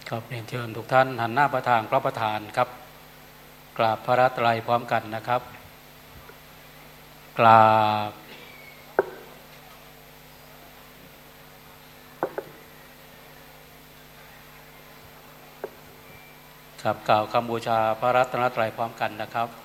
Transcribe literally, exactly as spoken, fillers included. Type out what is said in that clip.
ครับเรียนเชิญทุกท่านหันหน้าประทางพระประธานครับกราบพระรัตนตรัยพร้อมกันนะครับกราบครับกล่าวคำบูชาพระรัตนตรัยพร้อมกันนะครับ